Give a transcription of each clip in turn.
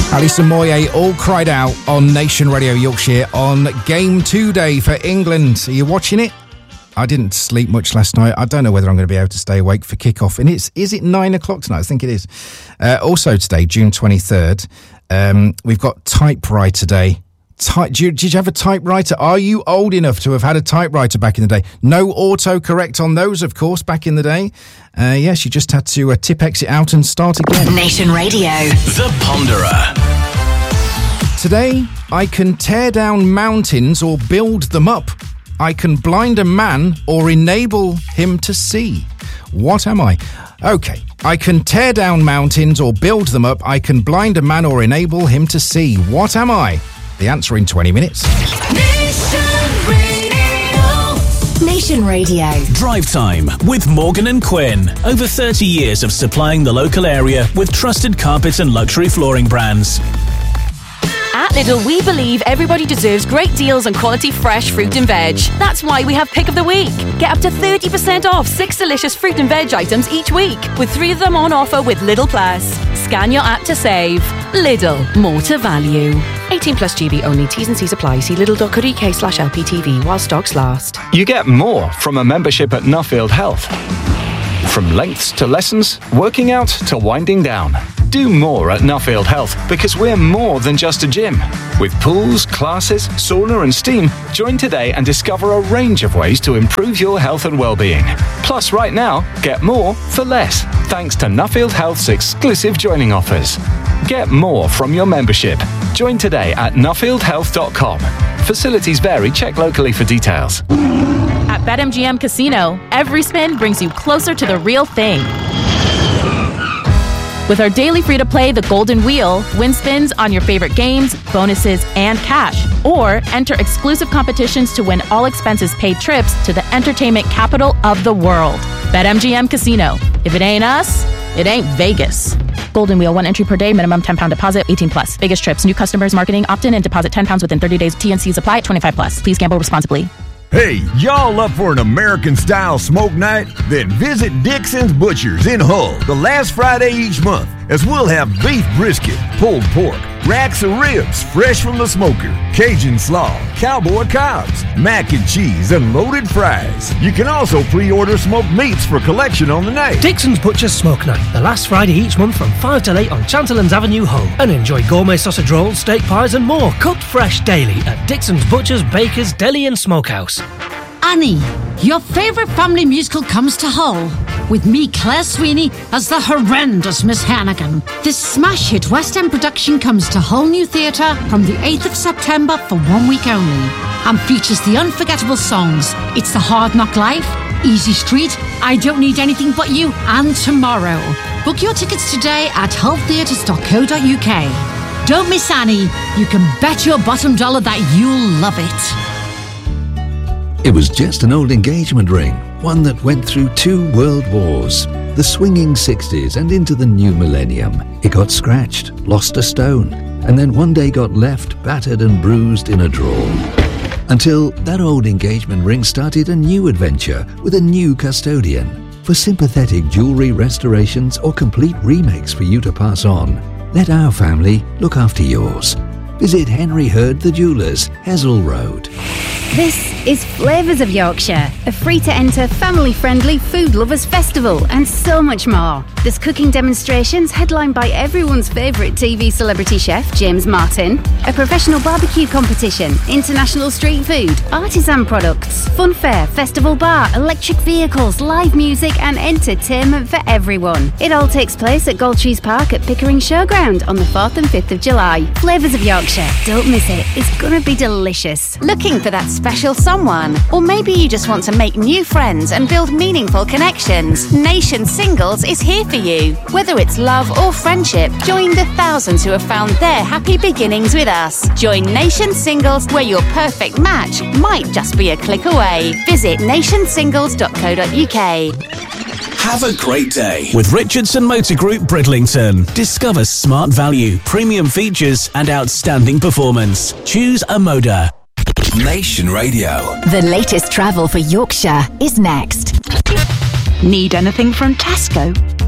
Alison Moyet all cried out on Nation Radio Yorkshire on Game 2 day for England. Are you watching it? I didn't sleep much last night. I don't know whether I'm going to be able to stay awake for kickoff. And is it 9 o'clock tonight? I think it is. Also today, June 23rd, we've got Typewriter Day. Did you have a typewriter? Are you old enough to have had a typewriter back in the day? No autocorrect on those, of course, back in the day. Yes, you just had to tip exit out and start again. Nation Radio. The Ponderer. Today, I can tear down mountains or build them up. I can blind a man or enable him to see. What am I? Okay, I can tear down mountains or build them up. I can blind a man or enable him to see. What am I? The answer in 20 minutes. Nation Radio. Nation Radio. Drive Time with Morgan and Quinn. Over 30 years of supplying the local area with trusted carpet and luxury flooring brands. At Lidl, we believe everybody deserves great deals on quality fresh fruit and veg. That's why we have Pick of the Week. Get up to 30% off 6 delicious fruit and veg items each week, with 3 of them on offer with Lidl Plus. Scan your app to save. Lidl, more to value. 18 plus GB only. T's and C's apply. See lidl.co.uk/LPTV while stocks last. You get more from a membership at Nuffield Health. From lengths to lessons, working out to winding down. Do more at Nuffield Health because we're more than just a gym. With pools, classes, sauna and steam, join today and discover a range of ways to improve your health and well-being. Plus, right now, get more for less, thanks to Nuffield Health's exclusive joining offers. Get more from your membership. Join today at nuffieldhealth.com. Facilities vary. Check locally for details. At BetMGM Casino, every spin brings you closer to the real thing. With our daily free-to-play The Golden Wheel, win spins on your favorite games, bonuses, and cash. Or enter exclusive competitions to win all expenses paid trips to the entertainment capital of the world. BetMGM Casino. If it ain't us, it ain't Vegas. Golden Wheel, 1 entry per day, minimum £10 deposit, 18 plus. Vegas trips, new customers, marketing, opt-in and deposit £10 within 30 days. T&Cs apply at 25 plus. Please gamble responsibly. Hey, y'all up for an American-style smoke night? Then visit Dixon's Butchers in Hull the last Friday each month, as we'll have beef brisket, pulled pork, racks of ribs fresh from the smoker, Cajun slaw, cowboy cobs, mac and cheese, and loaded fries. You can also pre-order smoked meats for collection on the night. Dixon's Butchers Smoke Night, the last Friday each month from 5 till 8 on Chanterlands Avenue, Hull. And enjoy gourmet sausage rolls, steak pies and more, cooked fresh daily at Dixon's Butchers, Bakers, Deli and Smokehouse. Annie, your favourite family musical comes to Hull, with me, Claire Sweeney, as the horrendous Miss Hannigan. This smash hit West End production comes to Hull New Theatre from the 8th of September for 1 week only, and features the unforgettable songs It's the Hard Knock Life, Easy Street, I Don't Need Anything But You, and Tomorrow. Book your tickets today at hulltheatres.co.uk. Don't miss Annie. You can bet your bottom dollar that you'll love it. It was just an old engagement ring, one that went through 2 world wars, the swinging 60s and into the new millennium. It got scratched, lost a stone, and then one day got left battered and bruised in a drawer. Until that old engagement ring started a new adventure with a new custodian. For sympathetic jewellery restorations or complete remakes for you to pass on, let our family look after yours. Visit Henry Hurd the Jewellers, Hessel Road. This is Flavours of Yorkshire, a free-to-enter, family-friendly food lovers festival, and so much more. There's cooking demonstrations headlined by everyone's favourite TV celebrity chef, James Martin, a professional barbecue competition, international street food, artisan products, fun fair, festival bar, electric vehicles, live music and entertainment for everyone. It all takes place at Galtrees Park at Pickering Showground on the 4th and 5th of July. Flavours of Yorkshire, don't miss it, it's gonna be delicious. Looking for that special someone? Or maybe you just want to make new friends and build meaningful connections? Nation Singles is here for you. Whether it's love or friendship, join the thousands who have found their happy beginnings with us. Join Nation Singles, where your perfect match might just be a click away. Visit nationsingles.co.uk. Have a great day with Richardson Motor Group Bridlington. Discover smart value, premium features and outstanding performance. Choose a Moda. Nation Radio. The latest travel for Yorkshire is next. Need anything from Tesco?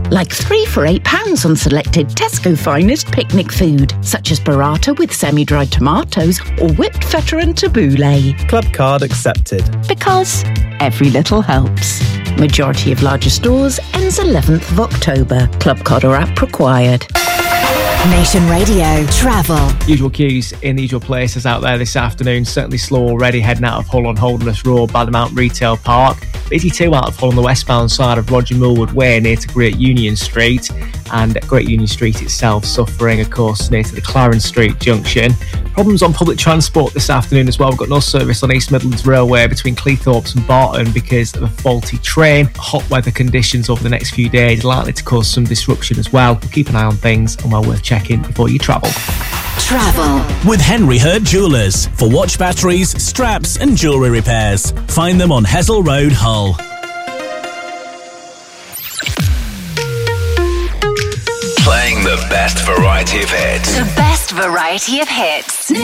Like 3 for £8 on selected Tesco Finest picnic food, such as burrata with semi-dried tomatoes or whipped feta and tabbouleh. Club card accepted. Because every little helps. Majority of larger stores ends 11th of October. Club card or app required. Nation Radio Travel. Usual queues in the usual places out there this afternoon. Certainly slow already heading out of Hull on Holderness Road, Baddermount Retail Park. Busy too out of Hull on the westbound side of Roger Millwood Way near to Great Union Street. And Great Union Street itself suffering, of course, near to the Clarence Street junction. Problems on public transport this afternoon as well. We've got no service on East Midlands Railway between Cleethorpes and Barton because of a faulty train. Hot weather conditions over the next few days likely to cause some disruption as well. We'll keep an eye on things and well worth checking before you travel. Travel with Henry Hurd Jewellers for watch batteries, straps and jewellery repairs. Find them on Hessel Road, Hull. Playing the best variety of hits. The best variety of hits.